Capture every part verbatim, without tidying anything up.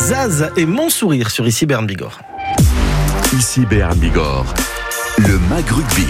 Zaz et Mon Sourire sur Ici Béarn Bigorre. Ici Béarn Bigorre, le Mag Rugby.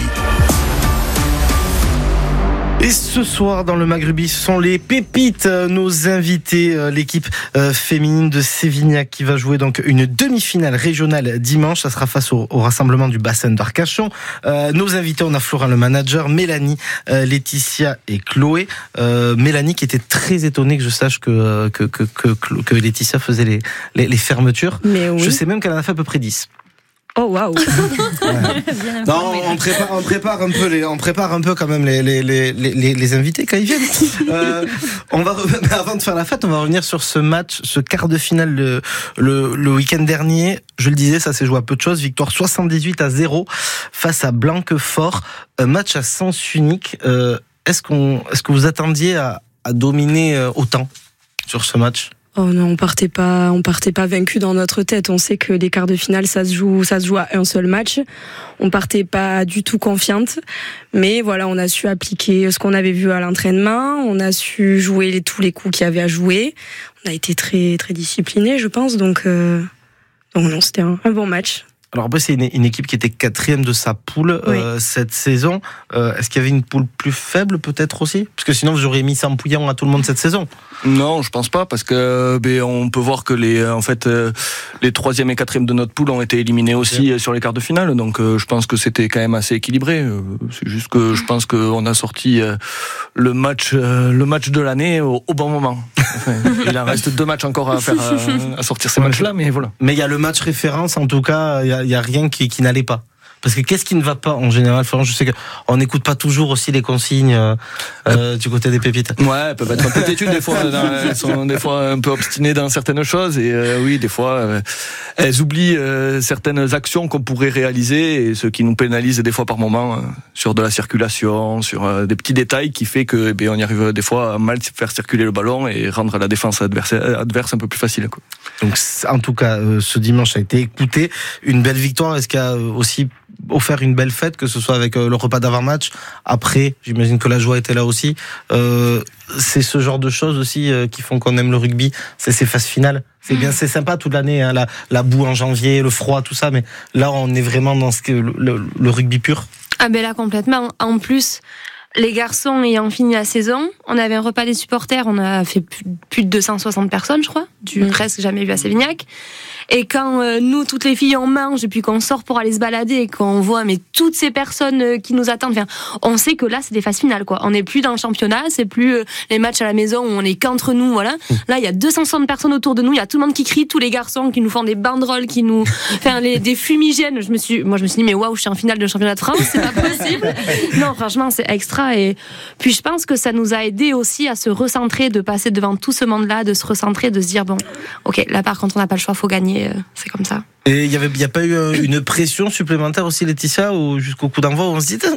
Et ce soir dans le Mag Rugby, ce sont les pépites, nos invités, l'équipe féminine de Sévignac qui va jouer donc une demi-finale régionale dimanche. Ça sera face au, au rassemblement du bassin d'Arcachon. Euh, nos invités, on a Florent le manager, Mélanie, euh, Laetitia et Chloé. Euh, Mélanie qui était très étonnée que je sache que que que que, que Laetitia faisait les, les les fermetures. Mais oui. Je sais même qu'elle en a fait à peu près dix. Oh waouh. Ouais. Non, on prépare, on prépare un peu les, on prépare un peu quand même les les les les, les invités quand ils viennent. Euh, on va avant de faire la fête, on va revenir sur ce match, ce quart de finale le le, le week-end dernier. Je le disais, ça s'est joué à peu de choses. Victoire soixante-dix-huit à zéro face à Blanquefort. Un match à sens unique. Euh, est-ce qu'on, est-ce que vous attendiez à, à dominer autant sur ce match? Oh non, on partait pas, on partait pas vaincu dans notre tête. On sait que les quarts de finale, ça se joue, ça se joue à un seul match. On partait pas du tout confiante, mais voilà, on a su appliquer ce qu'on avait vu à l'entraînement. On a su jouer les, tous les coups qu'il y avait à jouer. On a été très très disciplinés, je pense. Donc, euh, donc non, c'était un, un bon match. Alors après, c'est une, une équipe qui était quatrième de sa poule oui. euh, cette saison. Euh, est-ce qu'il y avait une poule plus faible peut-être aussi? Parce que sinon, vous auriez mis ça en pouillant à tout le monde cette saison. Non, je pense pas, parce que ben, on peut voir que les en fait euh, les troisième et quatrième de notre poule ont été éliminés aussi ouais. sur les quarts de finale. Donc euh, je pense que c'était quand même assez équilibré. Euh, c'est juste que je pense qu'on a sorti euh, le match euh, le match de l'année au, au bon moment. Enfin, il en reste deux matchs encore à faire à, à sortir ces ouais, matchs-là, mais voilà. Mais il y a le match référence, en tout cas, il y a, il y a rien qui, qui n'allait pas. Parce que qu'est-ce qui ne va pas en général, Florent? Je sais qu'on n'écoute pas toujours aussi les consignes euh, euh, du côté des pépites. Ouais, elles peuvent être un peu têtues des fois. Elles sont des fois un peu obstinées dans certaines choses et euh, oui, des fois euh, elles oublient euh, certaines actions qu'on pourrait réaliser et ce qui nous pénalise des fois par moment euh, sur de la circulation, sur euh, des petits détails qui fait que eh bien, on y arrive des fois à mal faire circuler le ballon et rendre la défense adverse, adverse un peu plus facile, quoi. Donc en tout cas, euh, ce dimanche a été écouté, une belle victoire. Est-ce qu'il y a aussi offert une belle fête, que ce soit avec le repas d'avant-match, après, j'imagine que la joie était là aussi. Euh, c'est ce genre de choses aussi euh, qui font qu'on aime le rugby. C'est ces phases finales. C'est bien, c'est sympa toute l'année, hein, la, la boue en janvier, le froid, tout ça, mais là, on est vraiment dans ce que le, le, le rugby pur. Ah ben là, complètement. En plus, les garçons ayant fini la saison, on avait un repas des supporters, on a fait plus de deux cent soixante personnes, je crois, du mmh. presque jamais vu à Sévignac. Et quand euh, nous, toutes les filles, on mange et puis qu'on sort pour aller se balader et qu'on voit mais toutes ces personnes euh, qui nous attendent, enfin, on sait que là, c'est des phases finales, quoi. On n'est plus dans le championnat, c'est plus euh, les matchs à la maison où on est qu'entre nous, voilà. Mmh. Là, il y a deux cent soixante personnes autour de nous, il y a tout le monde qui crie, tous les garçons qui nous font des banderoles, qui nous, enfin, les, des fumigènes. Je me suis, moi, je me suis dit, mais waouh, je suis en finale de championnat de France, c'est pas possible. Non, franchement, c'est extra. Et puis, je pense que ça nous a aidé aussi à se recentrer, de passer devant tout ce monde-là, de se recentrer, de se dire, bon, ok, là, par contre, on n'a pas le choix, faut gagner. C'est comme ça. Et il y avait, il y a pas eu une pression supplémentaire aussi, Laetitia, ou jusqu'au coup d'envoi, on se dit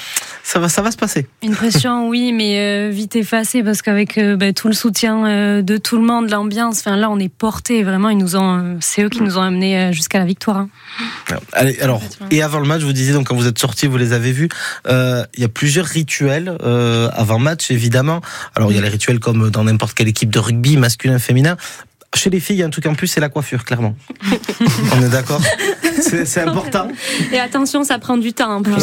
ça va, ça va se passer. Une pression, oui, mais euh, vite effacée parce qu'avec euh, bah, tout le soutien euh, de tout le monde, l'ambiance, enfin là, on est portés vraiment. Ils nous ont, euh, c'est eux qui nous ont amenés euh, jusqu'à la victoire. Hein. Allez, alors, et avant le match, vous disiez donc quand vous êtes sortis, vous les avez vus. Euh, il y a plusieurs rituels euh, avant match, évidemment. Alors il y a les rituels comme dans n'importe quelle équipe de rugby, masculin, féminin. Chez les filles, il y a un truc en plus, c'est la coiffure, clairement. On est d'accord? C'est, c'est important. Et attention, ça prend du temps en plus.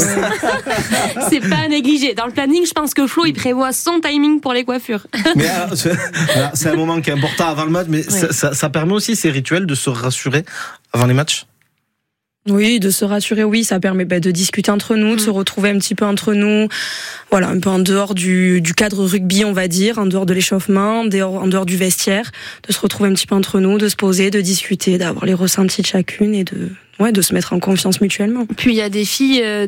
C'est pas à négliger. Dans le planning, je pense que Flo, il prévoit son timing pour les coiffures. Mais alors, c'est, alors, c'est un moment qui est important avant le match, mais oui. ça, ça, ça permet aussi, ces rituels, de se rassurer avant les matchs? Oui, de se rassurer, oui, ça permet bah, de discuter entre nous, de mmh. se retrouver un petit peu entre nous, voilà, un peu en dehors du, du cadre rugby, on va dire, en dehors de l'échauffement, en dehors, en dehors du vestiaire, de se retrouver un petit peu entre nous, de se poser, de discuter, d'avoir les ressentis de chacune et de, ouais, de se mettre en confiance mutuellement. Puis il y a des filles... Euh